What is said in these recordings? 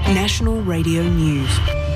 National Radio News.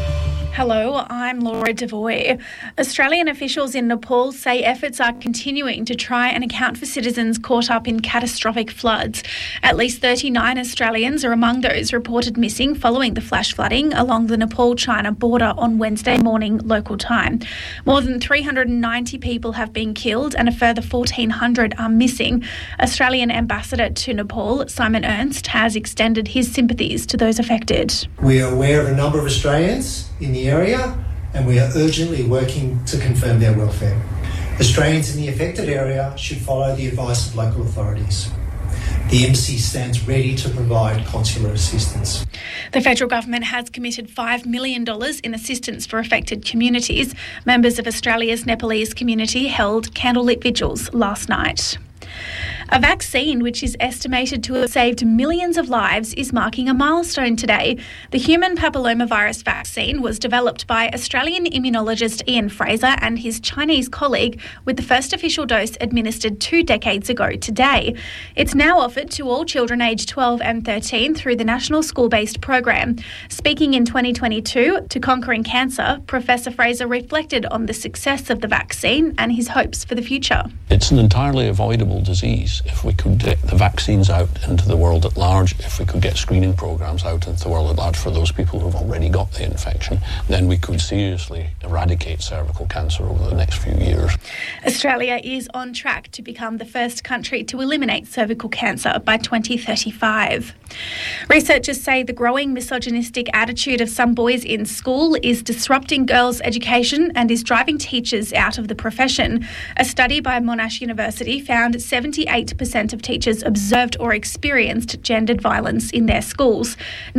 Hello, I'm Laura Devoy. Australian officials in Nepal say efforts are continuing to try and account for citizens caught up in catastrophic floods. At least 39 Australians are among those reported missing following the flash flooding along the Nepal-China border on Wednesday morning local time. More than 390 people have been killed and a further 1,400 are missing. Australian Ambassador to Nepal, Simon Ernst, has extended his sympathies to those affected. We are aware of a number of Australians in the area, and we are urgently working to confirm their welfare. Australians in the affected area should follow the advice of local authorities. The embassy stands ready to provide consular assistance. The federal government has committed $5 million in assistance for affected communities. Members of Australia's Nepalese community held candlelit vigils last night. A vaccine which is estimated to have saved millions of lives is marking a milestone today. The human papillomavirus vaccine was developed by Australian immunologist Ian Fraser and his Chinese colleague, with the first official dose administered 2 decades ago today. It's now offered to all children aged 12 and 13 through the National School-Based Program. Speaking in 2022 to Conquering Cancer, Professor Fraser reflected on the success of the vaccine and his hopes for the future. It's an entirely avoidable disease. If we could get the vaccines out into the world at large, if we could get screening programs out into the world at large for those people who've already got the infection, then we could seriously eradicate cervical cancer over the next few years. Australia is on track to become the first country to eliminate cervical cancer by 2035. Researchers say the growing misogynistic attitude of some boys in school is disrupting girls' education and is driving teachers out of the profession. A study by Monash University found 78% of teachers observed or experienced gendered violence in their schools.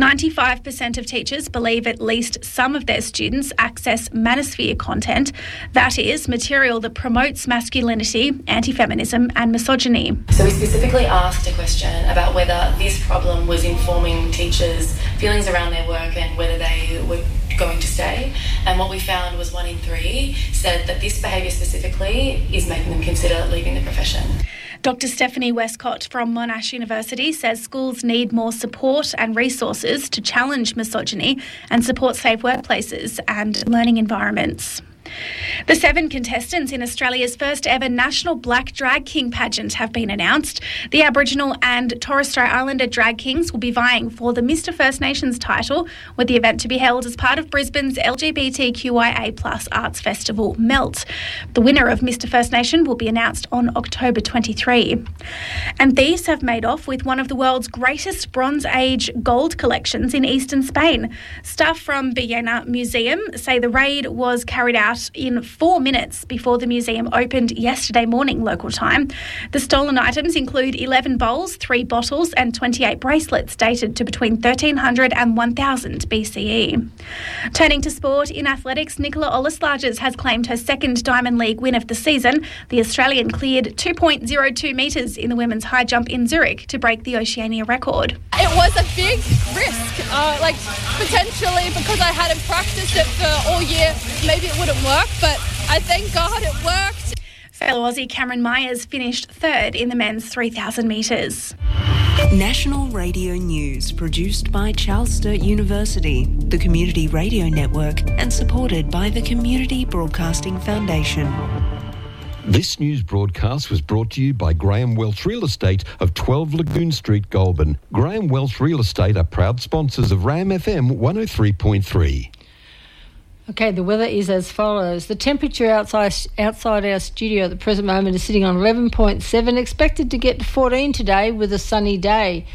95% of teachers believe at least some of their students access manosphere content, that is, material that promotes masculinity, anti-feminism and misogyny. So we specifically asked a question about whether this problem was informing teachers' feelings around their work and whether they were going to stay, and what we found was 1 in 3 said that this behaviour specifically is making them consider leaving the profession. Dr. Stephanie Westcott from Monash University says schools need more support and resources to challenge misogyny and support safe workplaces and learning environments. The 7 contestants in Australia's first ever National Black Drag King pageant have been announced. The Aboriginal and Torres Strait Islander drag kings will be vying for the Mr First Nations title, with the event to be held as part of Brisbane's LGBTQIA+ arts festival, Melt. The winner of Mr First Nation will be announced on October 23. And thieves have made off with one of the world's greatest Bronze Age gold collections in eastern Spain. Staff from Villena Museum say the raid was carried out in 4 minutes before the museum opened yesterday morning local time. The stolen items include 11 bowls, 3 bottles and 28 bracelets dated to between 1300 and 1000 BCE. Turning to sport, in athletics, Nicola Olaslages has claimed her second Diamond League win of the season. The Australian cleared 2.02 metres in the women's high jump in Zurich to break the Oceania record. It was a big risk, potentially because I hadn't practiced it for all year, maybe it wouldn't work, but I thank God it worked. Fellow Aussie Cameron Myers finished third in the men's 3,000 metres. National Radio News, produced by Charles Sturt University, the Community Radio Network, and supported by the Community Broadcasting Foundation. This news broadcast was brought to you by Graham Welch Real Estate of 12 Lagoon Street, Goulburn. Graham Welch Real Estate are proud sponsors of RAM FM 103.3. Okay, the weather is as follows. The temperature outside our studio at the present moment is sitting on 11.7, expected to get to 14 today with a sunny day.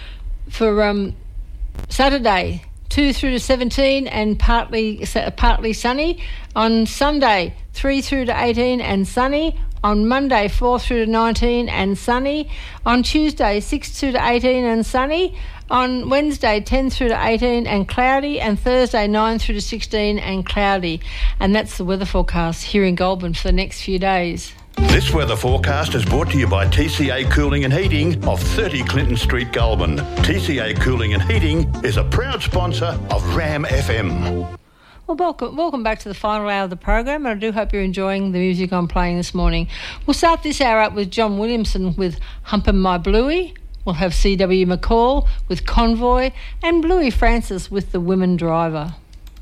For Saturday, 2 through to 17 and partly sunny. On Sunday, 3 through to 18 and sunny. On Monday, 4 through to 19 and sunny. On Tuesday, 6 through to 18 and sunny. On Wednesday, 10 through to 18 and cloudy. And Thursday, 9 through to 16 and cloudy. And that's the weather forecast here in Goulburn for the next few days. This weather forecast is brought to you by TCA Cooling and Heating of 30 Clinton Street, Goulburn. TCA Cooling and Heating is a proud sponsor of RAM FM. Well, welcome back to the final hour of the program, and I do hope you're enjoying the music I'm playing this morning. We'll start this hour up with John Williamson with Humpin' My Bluey. We'll have C.W. McCall with Convoy and Bluey Francis with The Women Driver.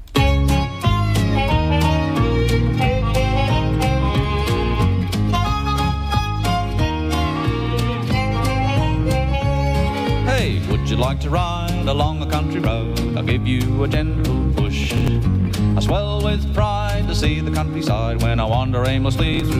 Hey, would you like to ride along a country road? I'll give you a gentle push. I swell with pride to see the countryside when I wander aimlessly through